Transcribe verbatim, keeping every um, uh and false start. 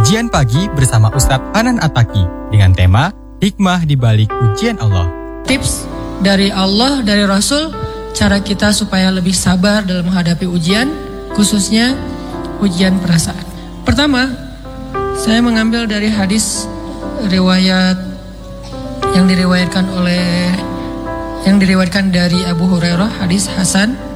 Ujian Pagi bersama Ustadz Hanan Attaqi dengan tema Hikmah di Balik Ujian Allah. Tips dari Allah, dari Rasul, cara kita supaya lebih sabar dalam menghadapi ujian, khususnya ujian perasaan. Pertama, saya mengambil dari hadis riwayat yang diriwayatkan oleh yang diriwayatkan dari Abu Hurairah, hadis Hasan